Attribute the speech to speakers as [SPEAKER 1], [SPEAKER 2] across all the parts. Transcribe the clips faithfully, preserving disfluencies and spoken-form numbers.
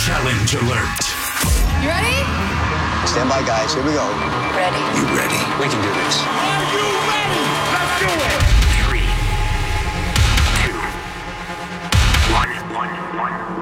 [SPEAKER 1] Challenge alert.
[SPEAKER 2] You ready?
[SPEAKER 3] Stand by, guys. Here we go.
[SPEAKER 2] Ready.
[SPEAKER 1] You ready?
[SPEAKER 3] We can do this.
[SPEAKER 1] Are you ready? Let's do it. Three, two, one, one, one,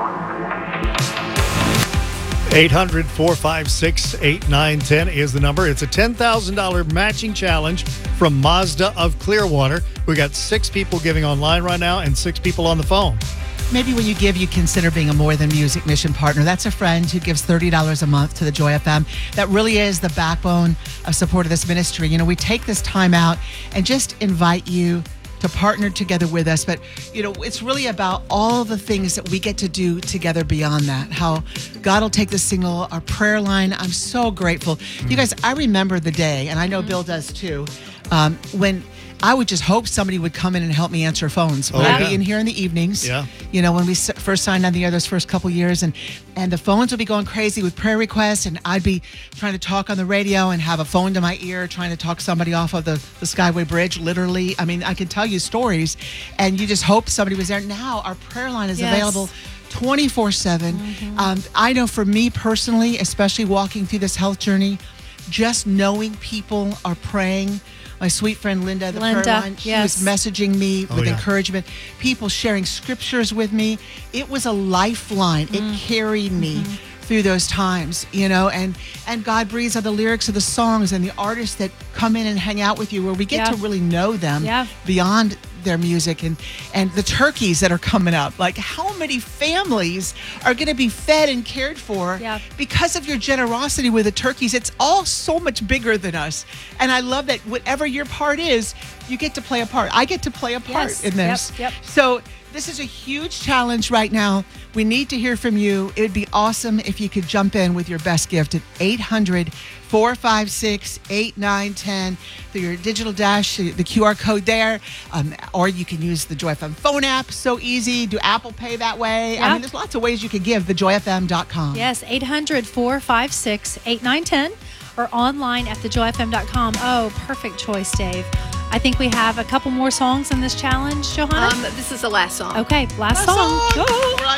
[SPEAKER 1] one.
[SPEAKER 4] eight hundred, four five six, eight nine one zero is the number. It's a ten thousand dollars matching challenge from Mazda of Clearwater. We got six people giving online right now and six people on the phone.
[SPEAKER 5] Maybe when you give, you consider being a More Than Music mission partner. That's a friend who gives thirty dollars a month to the Joy F M. That really is the backbone of support of this ministry. You know, we take this time out and just invite you to partner together with us. But, you know, it's really about all the things that we get to do together beyond that. How God will take the single, our prayer line. I'm so grateful. Mm-hmm. You guys, I remember the day, and I know mm-hmm. Bill does too, um, when I would just hope somebody would come in and help me answer phones.
[SPEAKER 4] Oh,
[SPEAKER 5] I'd
[SPEAKER 4] yeah.
[SPEAKER 5] be in here in the evenings,
[SPEAKER 4] yeah.
[SPEAKER 5] you know, when we first signed on the air those first couple years, and, and the phones would be going crazy with prayer requests, and I'd be trying to talk on the radio and have a phone to my ear, trying to talk somebody off of the, the Skyway Bridge, literally. I mean, I can tell you stories, and you just hope somebody was there. Now our prayer line is
[SPEAKER 2] yes.
[SPEAKER 5] available twenty-four seven.
[SPEAKER 2] Mm-hmm.
[SPEAKER 5] Um, I know for me personally, especially walking through this health journey, just knowing people are praying. My sweet friend Linda, the
[SPEAKER 2] Linda,
[SPEAKER 5] prayer line, she
[SPEAKER 2] yes.
[SPEAKER 5] was messaging me
[SPEAKER 4] Oh,
[SPEAKER 5] with
[SPEAKER 4] yeah.
[SPEAKER 5] encouragement. People sharing scriptures with me. It was a lifeline.
[SPEAKER 2] Mm.
[SPEAKER 5] It carried me
[SPEAKER 2] Mm-hmm.
[SPEAKER 5] through those times, you know, and, and God breathes on the lyrics of the songs and the artists that come in and hang out with you, where we get
[SPEAKER 2] Yeah.
[SPEAKER 5] to really know them
[SPEAKER 2] Yeah.
[SPEAKER 5] beyond their music, and and the turkeys that are coming up. Like, how many families are going to be fed and cared for
[SPEAKER 2] Yeah.
[SPEAKER 5] because of your generosity with the turkeys? It's all so much bigger than us, and I love that whatever your part is, you get to play a part. I get to play a part
[SPEAKER 2] Yes.
[SPEAKER 5] in this.
[SPEAKER 2] Yep, yep.
[SPEAKER 5] So this is a huge challenge right now. We need to hear from you. It would be awesome if you could jump in with your best gift at eight hundred, four five six, eight nine one zero through your digital dash, the Q R code there, um, or you can use the Joy F M phone app. So easy. Do Apple Pay that way.
[SPEAKER 2] Yeah.
[SPEAKER 5] I mean, there's lots of ways you could give. the joy f m dot com.
[SPEAKER 2] Yes, eight hundred, four five six, eight nine one zero or online at the joy f m dot com. Oh, perfect choice, Dave. I think we have a couple more songs in this challenge, Johanna.
[SPEAKER 6] Um, this is the last song.
[SPEAKER 2] Okay, last,
[SPEAKER 5] Last
[SPEAKER 2] song.
[SPEAKER 5] song.
[SPEAKER 2] Go.
[SPEAKER 5] All right.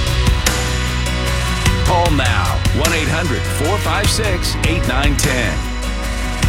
[SPEAKER 1] Call now. one eight hundred, four five six, eight nine one zero.